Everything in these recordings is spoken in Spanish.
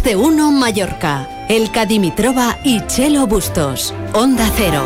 Más de Uno Mallorca. Elka Dimitrova y Chelo Bustos. Onda Cero.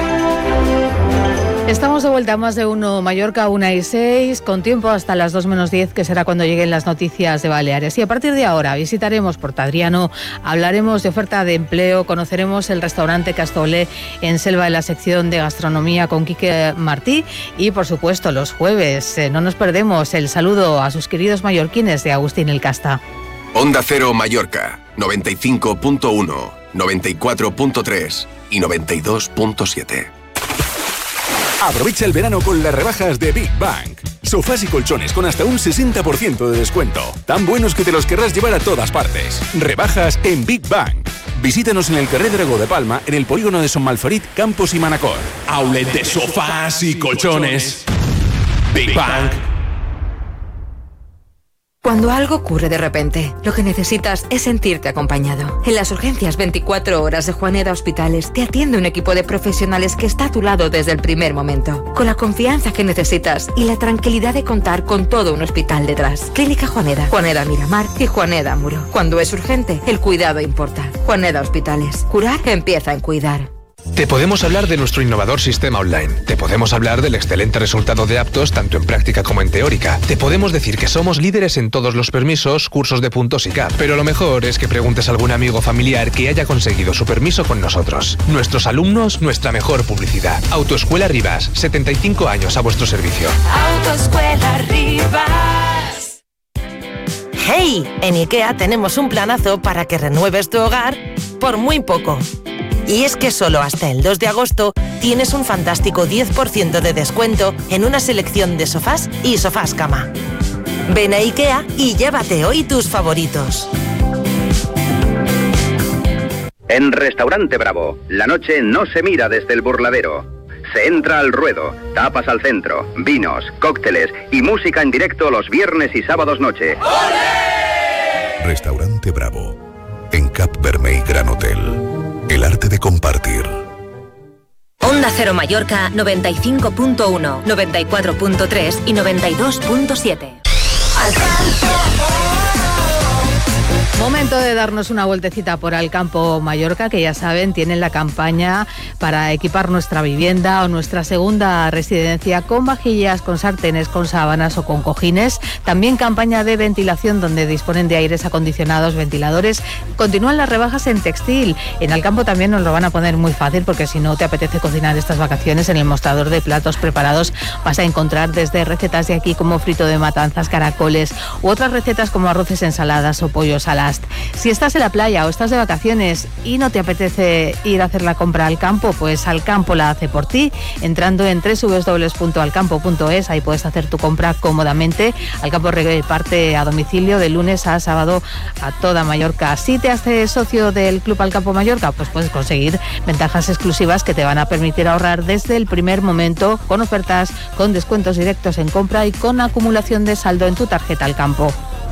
Estamos de vuelta a Más de Uno Mallorca, 1:06, con tiempo hasta las 2:10, que será cuando lleguen las noticias de Baleares. Y a partir de ahora visitaremos Portadriano, hablaremos de oferta de empleo, conoceremos el restaurante Castolé en Selva, en la sección de gastronomía con Quique Martí, y por supuesto los jueves no nos perdemos el saludo a sus queridos mallorquines de Agustín el Casta. Onda Cero Mallorca, 95.1, 94.3 y 92.7. Aprovecha el verano con las rebajas de Big Bang. Sofás y colchones con hasta un 60% de descuento. Tan buenos que te los querrás llevar a todas partes. Rebajas en Big Bang. Visítanos en el carrer Dragó de Palma, en el polígono de Son Malferit, Campos y Manacor. Outlet de sofás y colchones. Big Bang. Cuando algo ocurre de repente, lo que necesitas es sentirte acompañado. En las urgencias 24 horas de Juaneda Hospitales te atiende un equipo de profesionales que está a tu lado desde el primer momento, con la confianza que necesitas y la tranquilidad de contar con todo un hospital detrás. Clínica Juaneda, Juaneda Miramar y Juaneda Muro. Cuando es urgente, el cuidado importa. Juaneda Hospitales. Curar empieza en cuidar. Te podemos hablar de nuestro innovador sistema online. Te podemos hablar del excelente resultado de aptos tanto en práctica como en teórica. Te podemos decir que somos líderes en todos los permisos, cursos de puntos y CAP. Pero lo mejor es que preguntes a algún amigo o familiar que haya conseguido su permiso con nosotros. Nuestros alumnos, nuestra mejor publicidad. Autoescuela Rivas, 75 años a vuestro servicio. Autoescuela Rivas. ¡Hey! En IKEA tenemos un planazo para que renueves tu hogar por muy poco. Y es que solo hasta el 2 de agosto tienes un fantástico 10% de descuento en una selección de sofás y sofás cama. Ven a IKEA y llévate hoy tus favoritos. En Restaurante Bravo, la noche no se mira desde el burladero. Se entra al ruedo, tapas al centro, vinos, cócteles y música en directo los viernes y sábados noche. ¡Olé! Restaurante Bravo, en Cap Vermell Gran Hotel. El arte de compartir. Onda Cero Mallorca 95.1, 94.3 y 92.7. Momento de darnos una vueltecita por Alcampo Mallorca, que ya saben, tienen la campaña para equipar nuestra vivienda o nuestra segunda residencia con vajillas, con sartenes, con sábanas o con cojines. También campaña de ventilación donde disponen de aires acondicionados, ventiladores. Continúan las rebajas en textil. En Alcampo también nos lo van a poner muy fácil, porque si no te apetece cocinar estas vacaciones, en el mostrador de platos preparados vas a encontrar desde recetas de aquí como frito de matanzas, caracoles u otras recetas como arroces, ensaladas o pollos al ast. Si estás en la playa o estás de vacaciones y no te apetece ir a hacer la compra al campo, pues Alcampo la hace por ti, entrando en www.alcampo.es. ahí puedes hacer tu compra cómodamente. Alcampo reparte a domicilio de lunes a sábado a toda Mallorca. Si te haces socio del Club Alcampo Mallorca, pues puedes conseguir ventajas exclusivas que te van a permitir ahorrar desde el primer momento, con ofertas, con descuentos directos en compra y con acumulación de saldo en tu tarjeta Alcampo.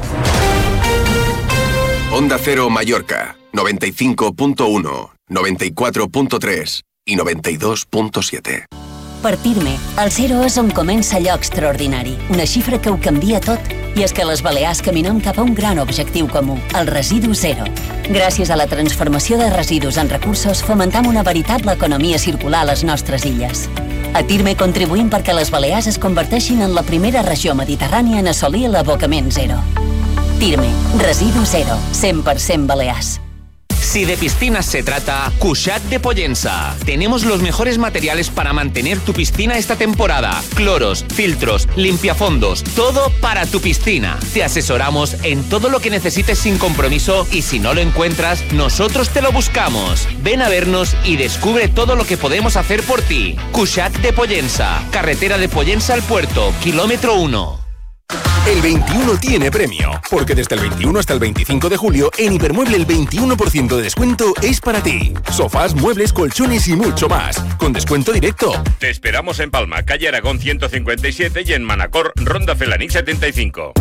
Onda Cero Mallorca, 95.1, 94.3 i 92.7. Partir-me. El 0 és on comença allò extraordinari. Una xifra que ho canvia tot. I és que les Balears caminem cap a un gran objectiu comú, el residu zero. Gràcies a la transformació de residus en recursos, fomentam una veritable economia circular a les nostres illes. A TIRME contribuïm perquè les Balears es converteixin en la primera regió mediterrània en assolir l'abocament zero. TIRME, residu cero, 100% Balears. Si de piscinas se trata, Cuixat de Pollença. Tenemos los mejores materiales para mantener tu piscina esta temporada. Cloros, filtros, limpiafondos, todo para tu piscina. Te asesoramos en todo lo que necesites sin compromiso y si no lo encuentras, nosotros te lo buscamos. Ven a vernos y descubre todo lo que podemos hacer por ti. Cuixat de Pollença, carretera de Pollença al puerto, kilómetro 1. El 21 tiene premio, porque desde el 21 hasta el 25 de julio, en Hipermueble el 21% de descuento es para ti. Sofás, muebles, colchones y mucho más, con descuento directo. Te esperamos en Palma, calle Aragón 157 y en Manacor, Ronda Felanix 75.